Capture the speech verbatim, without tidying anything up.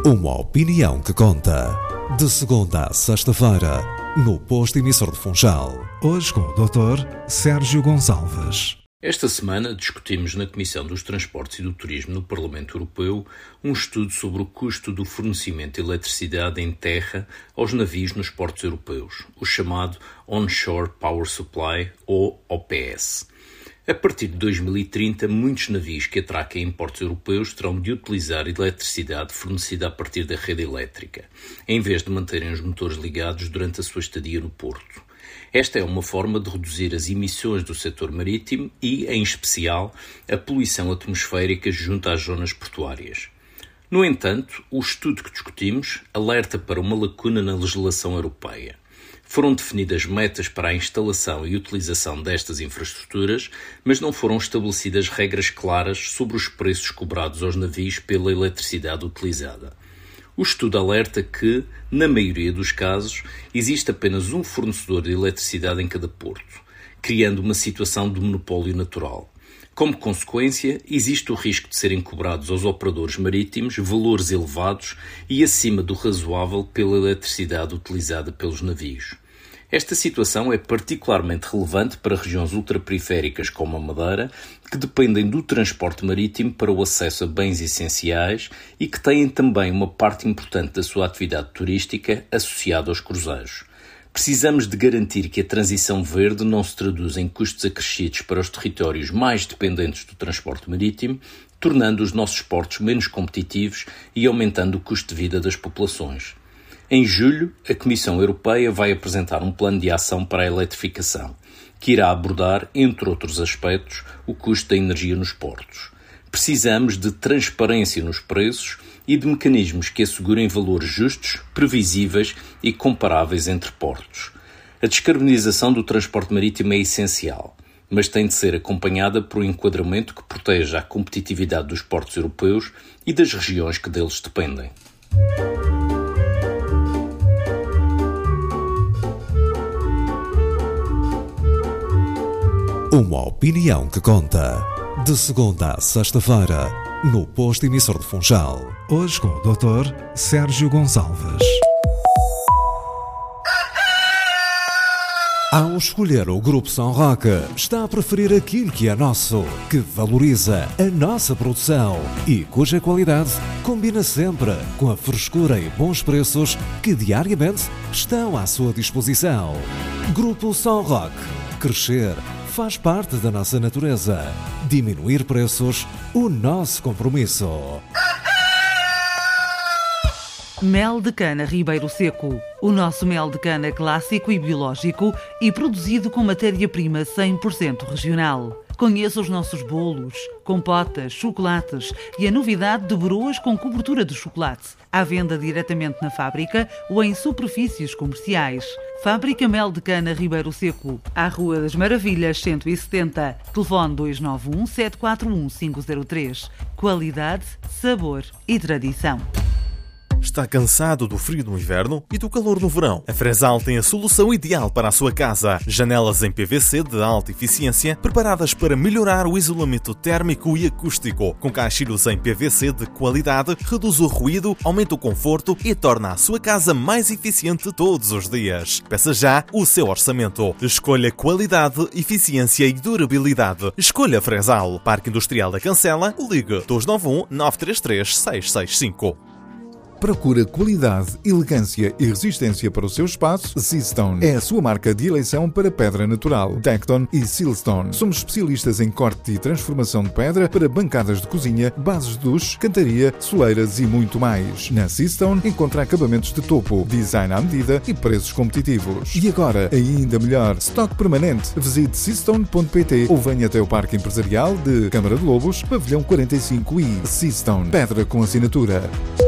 Uma opinião que conta. De segunda a sexta-feira, no Posto Emissor de Funchal. Hoje com o doutor Sérgio Gonçalves. Esta semana discutimos na Comissão dos Transportes e do Turismo no Parlamento Europeu um estudo sobre o custo do fornecimento de eletricidade em terra aos navios nos portos europeus, o chamado Onshore Power Supply, ou O P S. A partir de dois mil e trinta, muitos navios que atraquem em portos europeus terão de utilizar eletricidade fornecida a partir da rede elétrica, em vez de manterem os motores ligados durante a sua estadia no porto. Esta é uma forma de reduzir as emissões do setor marítimo e, em especial, a poluição atmosférica junto às zonas portuárias. No entanto, o estudo que discutimos alerta para uma lacuna na legislação europeia. Foram definidas metas para a instalação e utilização destas infraestruturas, mas não foram estabelecidas regras claras sobre os preços cobrados aos navios pela eletricidade utilizada. O estudo alerta que, na maioria dos casos, existe apenas um fornecedor de eletricidade em cada porto, criando uma situação de monopólio natural. Como consequência, existe o risco de serem cobrados aos operadores marítimos valores elevados e acima do razoável pela eletricidade utilizada pelos navios. Esta situação é particularmente relevante para regiões ultraperiféricas como a Madeira, que dependem do transporte marítimo para o acesso a bens essenciais e que têm também uma parte importante da sua atividade turística associada aos cruzeiros. Precisamos de garantir que a transição verde não se traduz em custos acrescidos para os territórios mais dependentes do transporte marítimo, tornando os nossos portos menos competitivos e aumentando o custo de vida das populações. Em julho, a Comissão Europeia vai apresentar um plano de ação para a eletrificação, que irá abordar, entre outros aspectos, o custo da energia nos portos. Precisamos de transparência nos preços e de mecanismos que assegurem valores justos, previsíveis e comparáveis entre portos. A descarbonização do transporte marítimo é essencial, mas tem de ser acompanhada por um enquadramento que proteja a competitividade dos portos europeus e das regiões que deles dependem. Uma opinião que conta. De segunda a sexta-feira, no Posto Emissor de Funchal. Hoje com o doutor Sérgio Gonçalves. Ao escolher o Grupo São Roque, está a preferir aquilo que é nosso, que valoriza a nossa produção e cuja qualidade combina sempre com a frescura e bons preços que diariamente estão à sua disposição. Grupo São Roque. Crescer faz parte da nossa natureza. Diminuir preços, o nosso compromisso. Mel de cana Ribeiro Seco. O nosso mel de cana clássico e biológico e produzido com matéria-prima cem por cento regional. Conheça os nossos bolos, compotas, chocolates e a novidade de broas com cobertura de chocolate. À venda diretamente na fábrica ou em superfícies comerciais. Fábrica Mel de Cana Ribeiro Seco, à Rua das Maravilhas cento e setenta. Telefone dois nove um, sete quatro um, cinco zero três. Qualidade, sabor e tradição. Está cansado do frio no inverno e do calor no verão? A Fresal tem a solução ideal para a sua casa. Janelas em P V C de alta eficiência, preparadas para melhorar o isolamento térmico e acústico. Com caixilhos em P V C de qualidade, reduz o ruído, aumenta o conforto e torna a sua casa mais eficiente todos os dias. Peça já o seu orçamento. Escolha qualidade, eficiência e durabilidade. Escolha Fresal. Parque Industrial da Cancela. Ligue dois nove um, nove três três, seis seis cinco. Procura qualidade, elegância e resistência para o seu espaço? Seastone é a sua marca de eleição para pedra natural. Tecton e Silstone. Somos especialistas em corte e transformação de pedra para bancadas de cozinha, bases de duche, cantaria, soleiras e muito mais. Na Seastone encontra acabamentos de topo, design à medida e preços competitivos. E agora, ainda melhor, estoque permanente. Visite seastone ponto pt ou venha até o Parque Empresarial de Câmara de Lobos, Pavilhão quarenta e cinco I. Seastone. Pedra com assinatura.